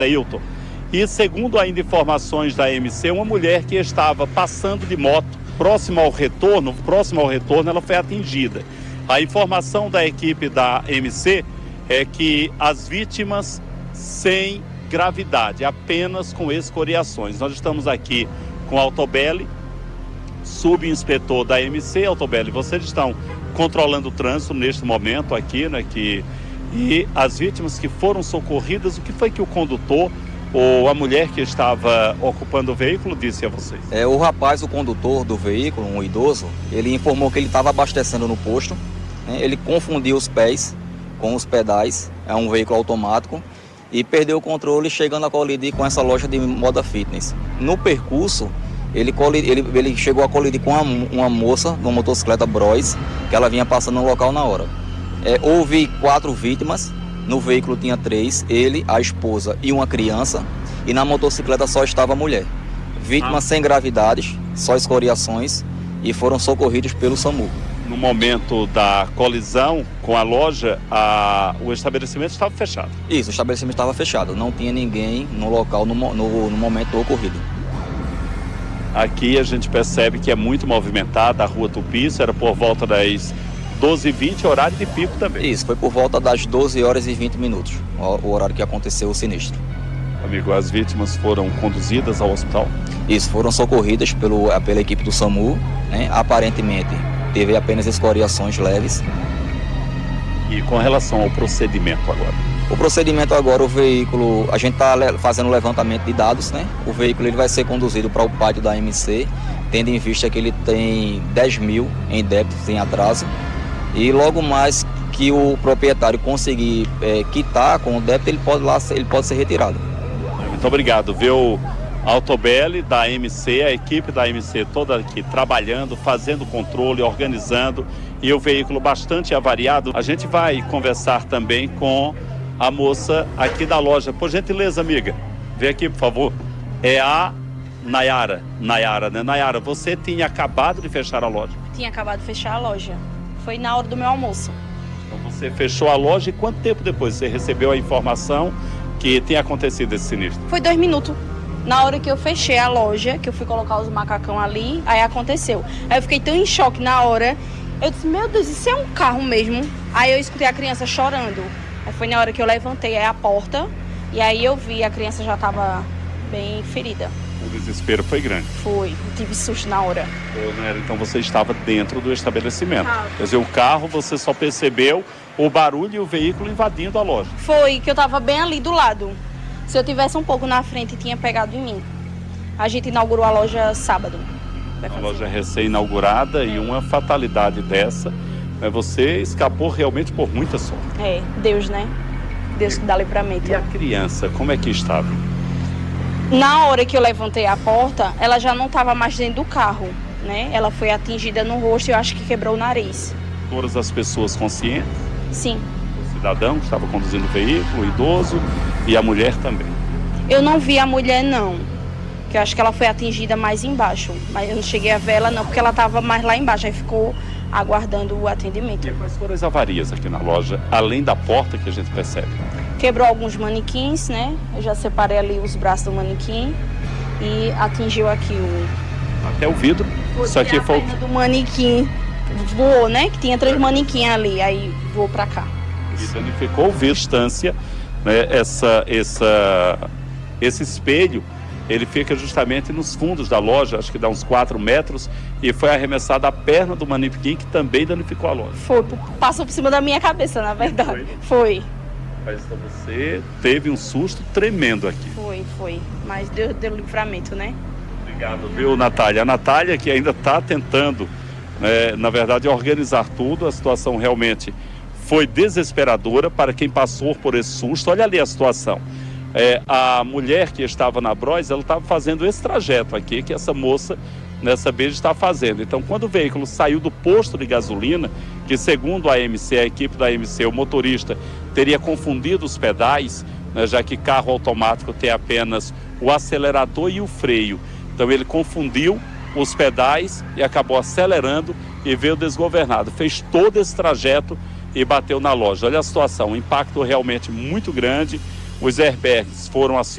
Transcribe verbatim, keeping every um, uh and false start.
Hilton. E segundo ainda informações da M C, uma mulher que estava passando de moto próximo ao retorno, próximo ao retorno, ela foi atingida. A informação da equipe da M C é que as vítimas sem gravidade, apenas com escoriações. Nós estamos aqui com a Altobelli, subinspetor da M C. Altobelli, vocês estão controlando o trânsito neste momento aqui, né? Que, e as vítimas que foram socorridas, o que foi que o condutor ou a mulher que estava ocupando o veículo disse a vocês? É, o rapaz, o condutor do veículo, um idoso, ele informou que ele estava abastecendo no posto, né? Ele confundiu os pés com os pedais, é um veículo automático, e perdeu o controle, chegando a colidir com essa loja de moda fitness. No percurso, ele, ele, ele chegou a colidir com uma, uma moça, uma motocicleta Bros, que ela vinha passando no local na hora. É, houve quatro vítimas. No veículo tinha três, ele, a esposa e uma criança, e na motocicleta só estava a mulher. Vítimas ah. sem gravidades, só escoriações, e foram socorridos pelo SAMU. No momento da colisão com a loja, a... o estabelecimento estava fechado? Isso, o estabelecimento estava fechado, não tinha ninguém no local no, no, no momento do ocorrido. Aqui a gente percebe que é muito movimentada a Rua Tupi, isso era por volta das doze e vinte, horário de pico também. Isso, foi por volta das doze horas e vinte minutos, o horário que aconteceu o sinistro. Amigo, as vítimas foram conduzidas ao hospital? Isso, foram socorridas pelo, pela equipe do SAMU, né? Aparentemente teve apenas escoriações leves. E com relação ao procedimento agora? O procedimento agora, o veículo, a gente está fazendo o levantamento de dados, né? O veículo ele vai ser conduzido para o pátio da M C, tendo em vista que ele tem dez mil em débitos em atraso. E logo mais que o proprietário conseguir é, quitar com o débito, ele pode, lá, ele pode ser retirado. Muito obrigado, viu? Altobelli da M C, a equipe da M C toda aqui trabalhando, fazendo controle, organizando, e o veículo bastante avariado. A gente vai conversar também com a moça aqui da loja. Por gentileza, amiga, vem aqui, por favor. É a Nayara, Nayara, né? Nayara, você tinha acabado de fechar a loja? Tinha acabado de fechar a loja. Foi na hora do meu almoço. Então você fechou a loja e quanto tempo depois você recebeu a informação que tinha acontecido esse sinistro? Foi dois minutos. Na hora que eu fechei a loja, que eu fui colocar os macacão ali, aí aconteceu. Aí eu fiquei tão em choque na hora. Eu disse, meu Deus, isso é um carro mesmo? Aí eu escutei a criança chorando. Aí foi na hora que eu levantei aí a porta e aí eu vi, a criança já estava bem ferida. O desespero foi grande. Foi, eu tive susto na hora. Então você estava dentro do estabelecimento. Ah. Quer dizer, o carro você só percebeu o barulho e o veículo invadindo a loja. Foi, que eu estava bem ali do lado. Se eu tivesse um pouco na frente, tinha pegado em mim. A gente inaugurou a loja sábado. A loja recém-inaugurada, é. E uma fatalidade dessa, né, você escapou realmente por muita sorte. É, Deus, né? Deus que dá livramento. E a criança, como é que estava? Na hora que eu levantei a porta, ela já não estava mais dentro do carro, né? Ela foi atingida no rosto e eu acho que quebrou o nariz. Todas as pessoas conscientes? Sim. O cidadão que estava conduzindo o veículo, o idoso e a mulher também? Eu não vi a mulher, não. Que eu acho que ela foi atingida mais embaixo. Mas eu não cheguei a ver ela, não, porque ela estava mais lá embaixo. Aí ficou aguardando o atendimento. E quais foram as avarias aqui na loja, além da porta que a gente percebe? Quebrou alguns manequins, né? Eu já separei ali os braços do manequim e atingiu aqui o... Até o vidro? Isso aqui a foi perna do manequim voou, né? Que tinha três manequins ali, aí voou pra cá. E danificou o vidro, distância, né? Essa, essa, esse espelho, ele fica justamente nos fundos da loja, acho que dá uns quatro metros, e foi arremessada a perna do manequim, que também danificou a loja. Foi, passou por cima da minha cabeça, na verdade. Foi. foi. Mas então você teve um susto tremendo aqui. Foi, foi. Mas deu, deu livramento, né? Obrigado, viu, Natália? A Natália que ainda está tentando, né, na verdade, organizar tudo. A situação realmente foi desesperadora para quem passou por esse susto. Olha ali a situação. É, a mulher que estava na Bros, ela estava fazendo esse trajeto aqui, que essa moça nessa vez está fazendo. Então, quando o veículo saiu do posto de gasolina, que segundo a M C, a equipe da M C, o motorista teria confundido os pedais, né, já que carro automático tem apenas o acelerador e o freio. Então ele confundiu os pedais e acabou acelerando e veio desgovernado. Fez todo esse trajeto e bateu na loja. Olha a situação, um impacto realmente muito grande. Os airbags foram acionados.